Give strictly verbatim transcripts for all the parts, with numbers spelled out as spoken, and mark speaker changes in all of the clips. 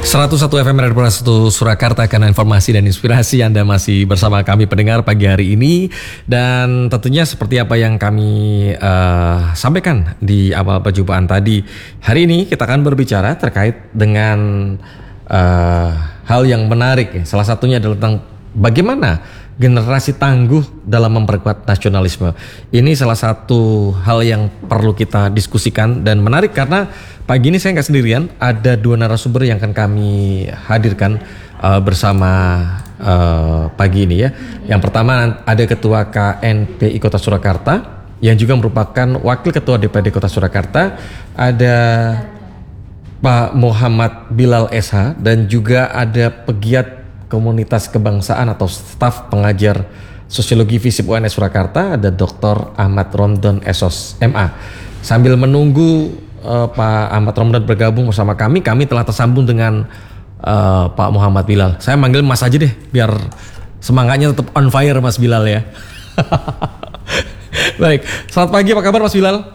Speaker 1: seratus satu F M Radio satu Surakarta, karena informasi dan inspirasi Anda masih bersama kami pendengar pagi hari ini. Dan tentunya seperti apa yang kami uh, sampaikan di awal perjumpaan tadi, hari ini kita akan berbicara terkait dengan uh, hal yang menarik. Salah satunya adalah tentang bagaimana generasi tangguh dalam memperkuat nasionalisme. Ini salah satu hal yang perlu kita diskusikan dan menarik, karena pagi ini saya nggak sendirian, ada dua narasumber yang akan kami hadirkan uh, bersama uh, pagi ini ya. Yang pertama ada Ketua K N P I Kota Surakarta yang juga merupakan Wakil Ketua D P R D Kota Surakarta, ada Pak Muhammad Bilal S H, dan juga ada pegiat komunitas kebangsaan atau staf pengajar sosiologi FISIP U N S Surakarta, ada Doktor Ahmad Romdan S O S M A. Sambil menunggu uh, Pak Ahmad Romdan bergabung bersama kami, kami telah tersambung dengan uh, Pak Muhammad Bilal. Saya manggil Mas aja deh, biar semangatnya tetap on fire Mas Bilal ya. Baik, selamat pagi, apa kabar Mas Bilal?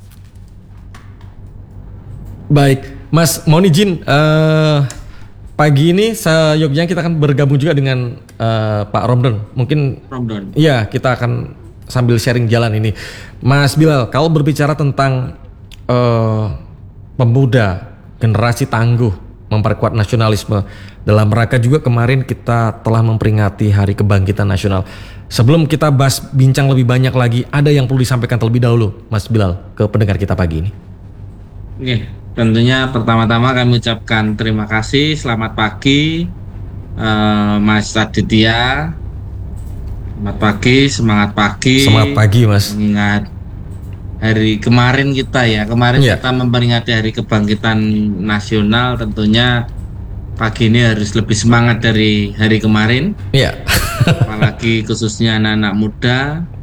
Speaker 1: Baik, Mas, mohon izin uh, pagi ini seyogyanya kita akan bergabung juga dengan uh, Pak Romdan. Mungkin
Speaker 2: Romdan.
Speaker 1: Iya, kita akan sambil sharing jalan ini. Mas Bilal, kalau berbicara tentang uh, pemuda, generasi tangguh, memperkuat nasionalisme, dalam rangka juga kemarin kita telah memperingati Hari Kebangkitan Nasional. Sebelum kita bahas bincang lebih banyak lagi, ada yang perlu disampaikan terlebih dahulu, Mas Bilal, ke pendengar kita pagi ini.
Speaker 2: Oke. Tentunya pertama-tama kami ucapkan terima kasih, selamat pagi uh, Mas Aditya. Selamat pagi, semangat pagi.
Speaker 1: Semangat pagi Mas.
Speaker 2: Mengingat hari kemarin kita ya, kemarin yeah. kita memperingati Hari Kebangkitan Nasional. Tentunya pagi ini harus lebih semangat dari hari kemarin. Iya. Yeah. Apalagi khususnya anak-anak muda.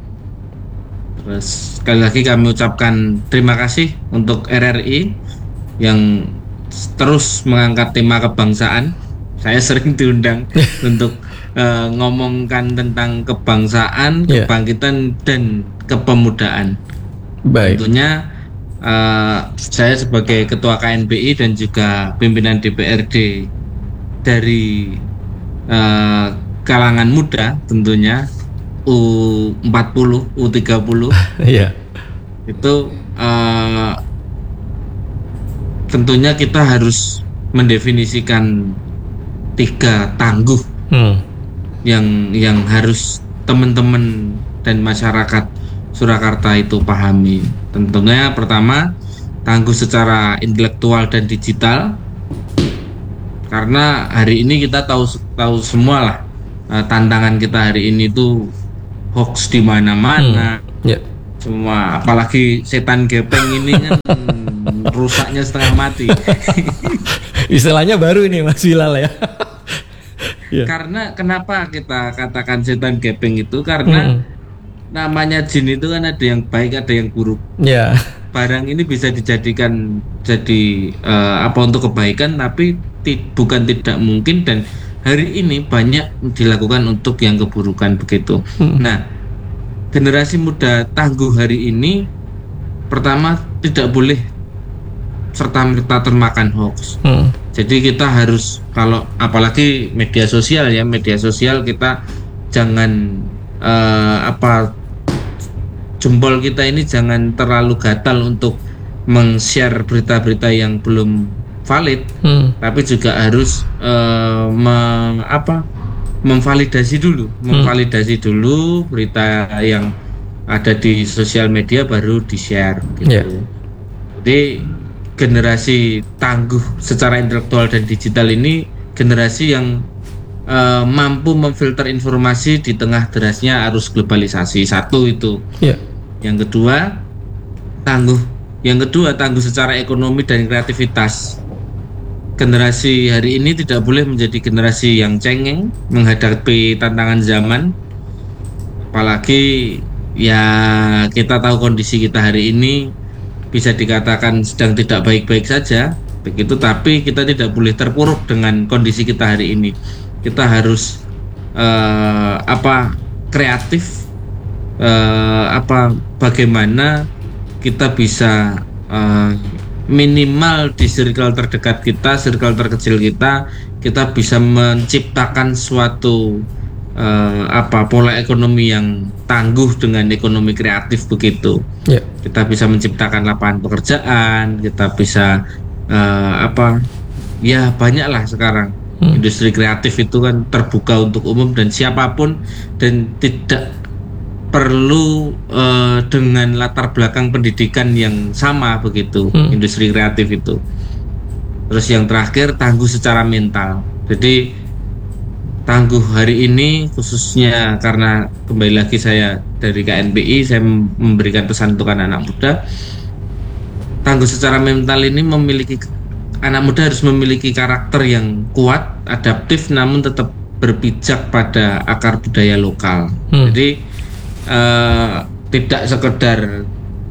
Speaker 2: Terus sekali lagi kami ucapkan terima kasih untuk R R I yang terus mengangkat tema kebangsaan. Saya sering diundang untuk uh, ngomongkan tentang kebangsaan, yeah. kebangkitan dan kepemudaan. Baik. Tentunya uh, saya sebagai Ketua K N P I dan juga pimpinan D P R D dari uh, kalangan muda, tentunya U empat puluh, U tiga puluh. Iya. Itu uh, tentunya kita harus mendefinisikan tiga tangguh hmm. yang yang harus teman-teman dan masyarakat Surakarta itu pahami. Tentunya pertama, tangguh secara intelektual dan digital, karena hari ini kita tahu tahu semua lah uh, tantangan kita hari ini tuh hoax di mana-mana. Hmm. Yeah. Semua, apalagi setan gepeng ini kan rusaknya setengah mati.
Speaker 1: Istilahnya baru ini Mas Bilal ya.
Speaker 2: Yeah. Karena kenapa kita katakan setan gepeng itu, karena hmm. namanya jin itu kan ada yang baik, ada yang buruk. Yeah. Barang ini bisa dijadikan jadi uh, apa untuk kebaikan, tapi ti- bukan tidak mungkin, dan hari ini banyak dilakukan untuk yang keburukan begitu. Hmm. Nah, generasi muda tangguh hari ini pertama tidak boleh serta-merta termakan hoax. Hmm. Jadi kita harus, kalau apalagi media sosial ya, media sosial kita jangan uh, apa jempol kita ini jangan terlalu gatal untuk meng-share berita-berita yang belum valid, hmm. tapi juga harus uh, me, apa memvalidasi dulu, hmm. memvalidasi dulu berita yang ada di sosial media baru di-share gitu. Yeah. Jadi generasi tangguh secara intelektual dan digital ini generasi yang uh, mampu memfilter informasi di tengah derasnya arus globalisasi. Satu itu. Yeah. Yang kedua, tangguh. Yang kedua, tangguh secara ekonomi dan kreativitas. Generasi hari ini tidak boleh menjadi generasi yang cengeng menghadapi tantangan zaman. Apalagi ya kita tahu kondisi kita hari ini bisa dikatakan sedang tidak baik-baik saja begitu, tapi kita tidak boleh terpuruk dengan kondisi kita hari ini. Kita harus uh, apa kreatif, uh, apa bagaimana kita bisa uh, minimal di circle terdekat kita, circle terkecil kita, kita bisa menciptakan suatu uh, apa pola ekonomi yang tangguh dengan ekonomi kreatif begitu. Yeah. Kita bisa menciptakan lapangan pekerjaan, kita bisa uh, apa ya banyaklah sekarang. Hmm. Industri kreatif itu kan terbuka untuk umum dan siapapun, dan tidak perlu uh, dengan latar belakang pendidikan yang sama begitu. Hmm. Industri kreatif itu. Terus yang terakhir, tangguh secara mental. Jadi tangguh hari ini khususnya karena kembali lagi saya dari K N P I, saya memberikan pesan untuk anak-anak muda. Tangguh secara mental ini memiliki anak muda harus memiliki karakter yang kuat, adaptif, namun tetap berpijak pada akar budaya lokal. Hmm. Jadi uh, tidak sekedar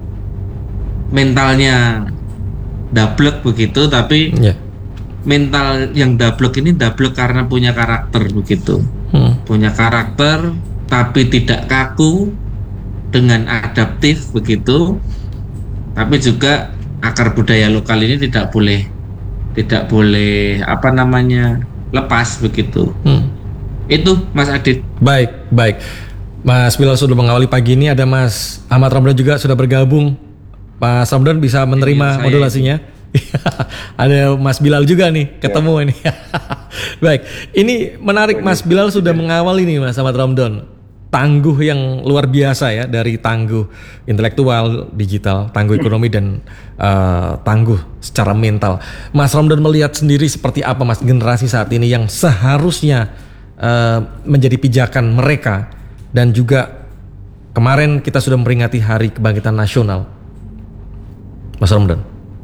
Speaker 2: mentalnya dablek begitu, tapi yeah. mental yang dablek ini dablek karena punya karakter begitu. Hmm. Punya karakter, tapi tidak kaku, dengan adaptif begitu. Tapi juga akar budaya lokal ini tidak boleh tidak boleh apa namanya lepas begitu. Hmm. Itu Mas Adit.
Speaker 1: Baik, baik. Mas Bilal sudah mengawali pagi ini, ada Mas Ahmad Ramdan juga sudah bergabung. Mas Ramdan bisa menerima modulasinya. Ada Mas Bilal juga nih, ketemu ya. Ini. Baik, ini menarik Mas Bilal sudah mengawali nih Mas Ahmad Ramdan. Tangguh yang luar biasa ya, dari tangguh intelektual, digital, tangguh ekonomi, dan uh, tangguh secara mental. Mas Ramdan melihat sendiri seperti apa Mas generasi saat ini yang seharusnya uh, menjadi pijakan mereka, dan juga kemarin kita sudah memperingati Hari Kebangkitan Nasional. Mas Ramdan.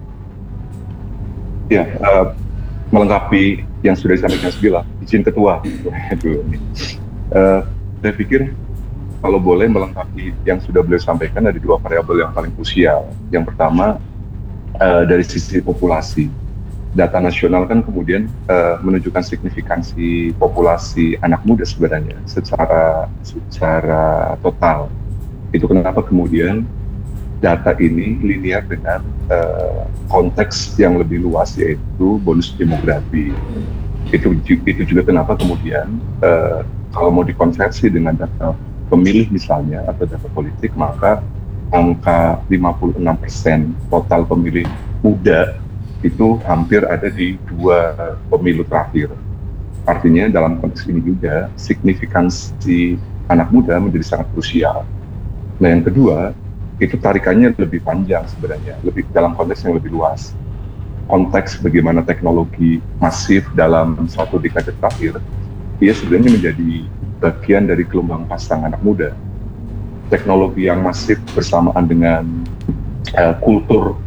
Speaker 3: Ya, uh, melengkapi yang sudah disampaikan Bila, izin ketua dulu nih. Uh, Saya pikir kalau boleh melengkapi yang sudah beliau sampaikan, ada dua variabel yang paling krusial. Yang pertama uh, dari sisi populasi. Data nasional kan kemudian uh, menunjukkan signifikansi populasi anak muda sebenarnya secara secara total. Itu kenapa kemudian data ini linear dengan uh, konteks yang lebih luas, yaitu bonus demografi. Itu itu juga kenapa kemudian uh, kalau mau dikonversi dengan data pemilih misalnya atau data politik, maka angka lima puluh enam persen total pemilih muda itu hampir ada di dua pemilu terakhir. Artinya dalam konteks ini juga signifikansi anak muda menjadi sangat krusial. Nah yang kedua, itu tarikannya lebih panjang sebenarnya, lebih dalam konteks yang lebih luas. Konteks bagaimana teknologi masif dalam satu dekade terakhir, ia sebenarnya menjadi bagian dari gelombang pasang anak muda. Teknologi yang masif bersamaan dengan uh, kultur